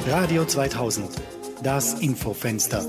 Radio 2000, das Infofenster.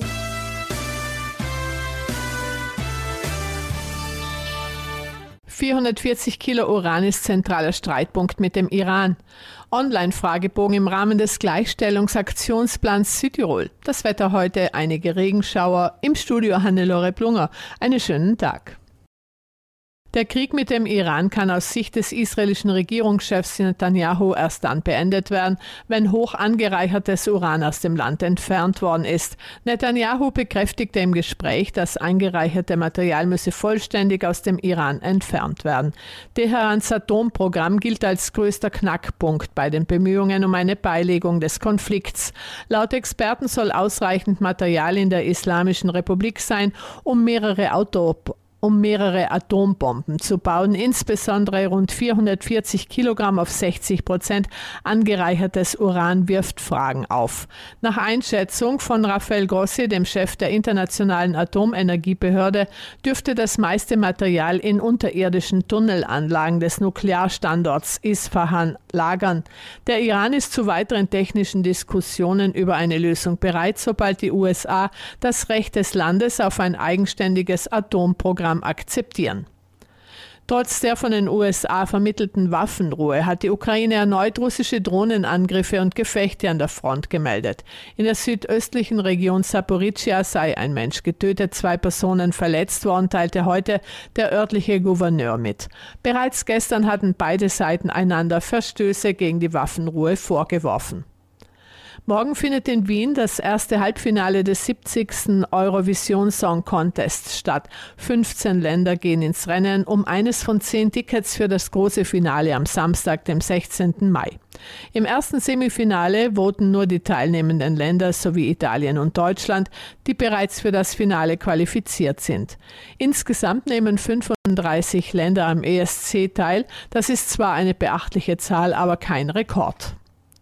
$440 Kilo Uran ist zentraler Streitpunkt mit dem Iran. Online-Fragebogen im Rahmen des Gleichstellungsaktionsplans Südtirol. Das Wetter heute, einige Regenschauer. Im Studio Hannelore Plunger. Einen schönen Tag. Der Krieg mit dem Iran kann aus Sicht des israelischen Regierungschefs Netanyahu erst dann beendet werden, wenn hoch angereichertes Uran aus dem Land entfernt worden ist. Netanyahu bekräftigte im Gespräch, das angereicherte Material müsse vollständig aus dem Iran entfernt werden. Teherans Atomprogramm gilt als größter Knackpunkt bei den Bemühungen um eine Beilegung des Konflikts. Laut Experten soll ausreichend Material in der Islamischen Republik sein, um mehrere Atombomben zu bauen, insbesondere rund 440 Kilogramm auf 60% angereichertes Uran wirft Fragen auf. Nach Einschätzung von Rafael Grossi, dem Chef der Internationalen Atomenergiebehörde, dürfte das meiste Material in unterirdischen Tunnelanlagen des Nuklearstandorts Isfahan lagern. Der Iran ist zu weiteren technischen Diskussionen über eine Lösung bereit, sobald die USA das Recht des Landes auf ein eigenständiges Atomprogramm akzeptieren. Trotz der von den USA vermittelten Waffenruhe hat die Ukraine erneut russische Drohnenangriffe und Gefechte an der Front gemeldet. In der südöstlichen Region Saporischschja sei ein Mensch getötet, 2 Personen verletzt worden, teilte heute der örtliche Gouverneur mit. Bereits gestern hatten beide Seiten einander Verstöße gegen die Waffenruhe vorgeworfen. Morgen findet in Wien das erste Halbfinale des 70. Eurovision Song Contest statt. 15 Länder gehen ins Rennen um eines von 10 Tickets für das große Finale am Samstag, dem 16. Mai. Im ersten Semifinale voten nur die teilnehmenden Länder sowie Italien und Deutschland, die bereits für das Finale qualifiziert sind. Insgesamt nehmen 35 Länder am ESC teil. Das ist zwar eine beachtliche Zahl, aber kein Rekord.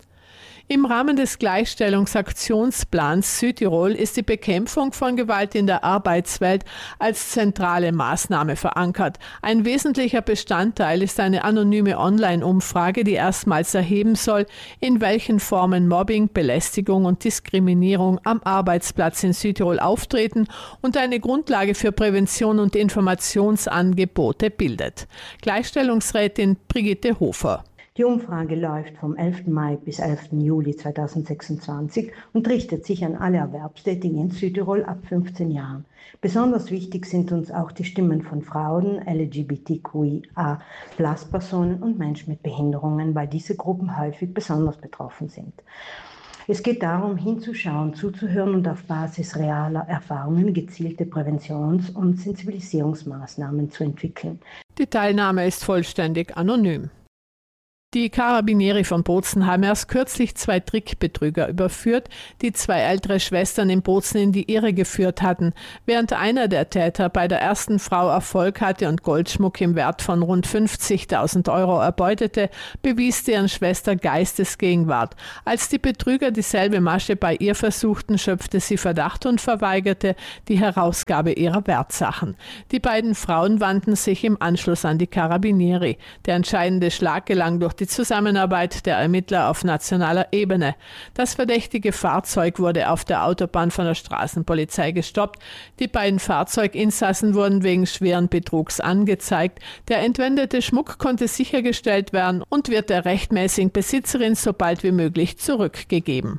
Im Rahmen des Gleichstellungsaktionsplans Südtirol ist die Bekämpfung von Gewalt in der Arbeitswelt als zentrale Maßnahme verankert. Ein wesentlicher Bestandteil ist eine anonyme Online-Umfrage, die erstmals erheben soll, in welchen Formen Mobbing, Belästigung und Diskriminierung am Arbeitsplatz in Südtirol auftreten und eine Grundlage für Prävention und Informationsangebote bildet. Gleichstellungsrätin Brigitte Hofer. Die Umfrage läuft vom 11. Mai bis 11. Juli 2026 und richtet sich an alle Erwerbstätigen in Südtirol ab 15 Jahren. Besonders wichtig sind uns auch die Stimmen von Frauen, LGBTQIA+-Personen und Menschen mit Behinderungen, weil diese Gruppen häufig besonders betroffen sind. Es geht darum, hinzuschauen, zuzuhören und auf Basis realer Erfahrungen gezielte Präventions- und Sensibilisierungsmaßnahmen zu entwickeln. Die Teilnahme ist vollständig anonym. Die Karabinieri von Bozen haben erst kürzlich 2 Trickbetrüger überführt, die 2 ältere Schwestern in Bozen in die Irre geführt hatten. Während einer der Täter bei der ersten Frau Erfolg hatte und Goldschmuck im Wert von rund 50.000 Euro erbeutete, bewies deren Schwester Geistesgegenwart. Als die Betrüger dieselbe Masche bei ihr versuchten, schöpfte sie Verdacht und verweigerte die Herausgabe ihrer Wertsachen. Die beiden Frauen wandten sich im Anschluss an die Karabinieri. Der entscheidende Schlag gelang durch die Zusammenarbeit der Ermittler auf nationaler Ebene. Das verdächtige Fahrzeug wurde auf der Autobahn von der Straßenpolizei gestoppt. Die beiden Fahrzeuginsassen wurden wegen schweren Betrugs angezeigt. Der entwendete Schmuck konnte sichergestellt werden und wird der rechtmäßigen Besitzerin so bald wie möglich zurückgegeben.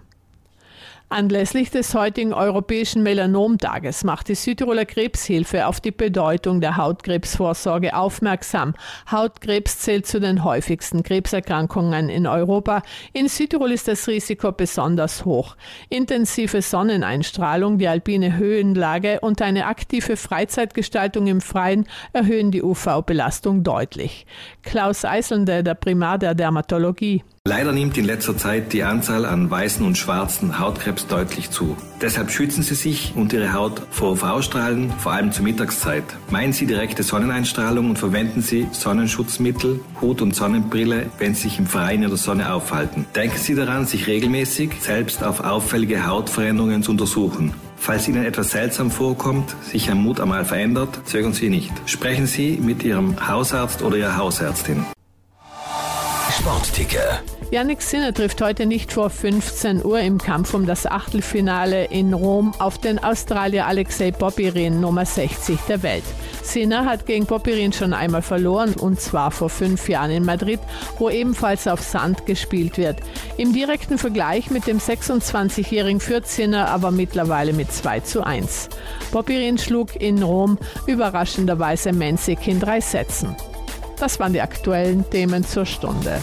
Anlässlich des heutigen Europäischen Melanomtages macht die Südtiroler Krebshilfe auf die Bedeutung der Hautkrebsvorsorge aufmerksam. Hautkrebs zählt zu den häufigsten Krebserkrankungen in Europa. In Südtirol ist das Risiko besonders hoch. Intensive Sonneneinstrahlung, die alpine Höhenlage und eine aktive Freizeitgestaltung im Freien erhöhen die UV-Belastung deutlich. Klaus Eiselnde, der Primar der Dermatologie. Leider nimmt in letzter Zeit die Anzahl an weißen und schwarzen Hautkrebs deutlich zu. Deshalb schützen Sie sich und Ihre Haut vor UV-Strahlen, vor allem zur Mittagszeit. Meiden Sie direkte Sonneneinstrahlung und verwenden Sie Sonnenschutzmittel, Hut und Sonnenbrille, wenn Sie sich im Freien in der Sonne aufhalten. Denken Sie daran, sich regelmäßig selbst auf auffällige Hautveränderungen zu untersuchen. Falls Ihnen etwas seltsam vorkommt, sich ein Mut einmal verändert, zögern Sie nicht. Sprechen Sie mit Ihrem Hausarzt oder Ihrer Hausärztin. Sportticker, Jannik Sinner trifft heute nicht vor 15 Uhr im Kampf um das Achtelfinale in Rom auf den Australier Alexei Popyrin, Nummer 60 der Welt. Sinner hat gegen Popyrin schon einmal verloren, und zwar vor 5 Jahren in Madrid, wo ebenfalls auf Sand gespielt wird. Im direkten Vergleich mit dem 26-Jährigen führt Sinner aber mittlerweile mit 2:1. Popyrin schlug in Rom überraschenderweise Mensik in 3 Sätzen. Das waren die aktuellen Themen zur Stunde.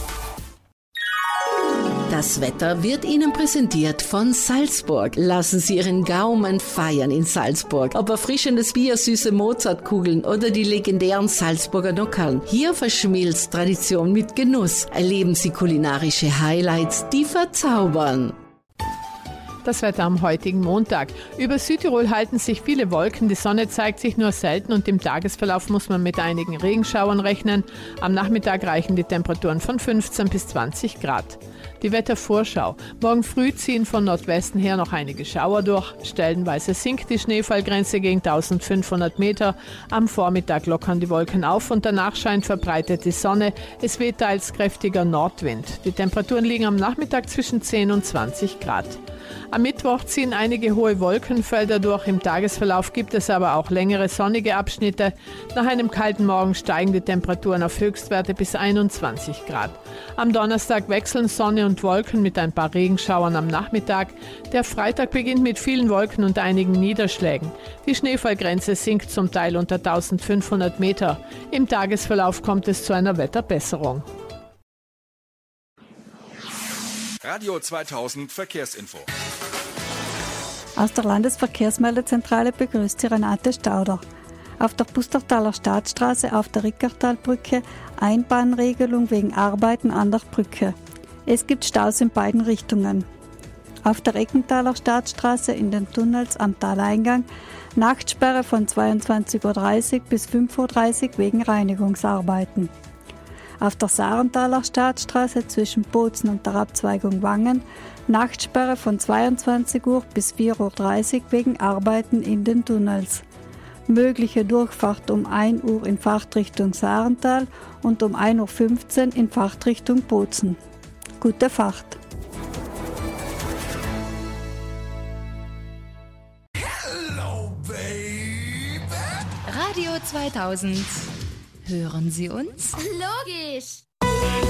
Das Wetter wird Ihnen präsentiert von Salzburg. Lassen Sie Ihren Gaumen feiern in Salzburg. Ob erfrischendes Bier, süße Mozartkugeln oder die legendären Salzburger Nockerln. Hier verschmilzt Tradition mit Genuss. Erleben Sie kulinarische Highlights, die verzaubern. Das Wetter am heutigen Montag. Über Südtirol halten sich viele Wolken, die Sonne zeigt sich nur selten und im Tagesverlauf muss man mit einigen Regenschauern rechnen. Am Nachmittag reichen die Temperaturen von 15 bis 20 Grad. Die Wettervorschau. Morgen früh ziehen von Nordwesten her noch einige Schauer durch. Stellenweise sinkt die Schneefallgrenze gegen 1500 Meter. Am Vormittag lockern die Wolken auf und danach scheint verbreitet die Sonne. Es weht teils kräftiger Nordwind. Die Temperaturen liegen am Nachmittag zwischen 10 und 20 Grad. Am Mittwoch ziehen einige hohe Wolkenfelder durch. Im Tagesverlauf gibt es aber auch längere sonnige Abschnitte. Nach einem kalten Morgen steigen die Temperaturen auf Höchstwerte bis 21 Grad. Am Donnerstag wechseln Sonne und Wolken mit ein paar Regenschauern am Nachmittag. Der Freitag beginnt mit vielen Wolken und einigen Niederschlägen. Die Schneefallgrenze sinkt zum Teil unter 1500 Meter. Im Tagesverlauf kommt es zu einer Wetterbesserung. Radio 2000 Verkehrsinfo. Aus der Landesverkehrsmeldezentrale begrüßt Sie Renate Stauder. Auf der Pustertaler Staatsstraße auf der Rickertalbrücke Einbahnregelung wegen Arbeiten an der Brücke. Es gibt Staus in beiden Richtungen. Auf der Eckenthaler Staatsstraße in den Tunnels am Taleingang Nachtsperre von 22:30 Uhr bis 5:30 Uhr wegen Reinigungsarbeiten. Auf der Sarenthaler Staatsstraße zwischen Bozen und der Abzweigung Wangen Nachtsperre von 22 Uhr bis 4:30 Uhr wegen Arbeiten in den Tunnels. Mögliche Durchfahrt um 1 Uhr in Fahrtrichtung Sarental und um 1:15 Uhr in Fahrtrichtung Bozen. Gute Fahrt! Hello, baby! Radio 2000. Hören Sie uns? Logisch!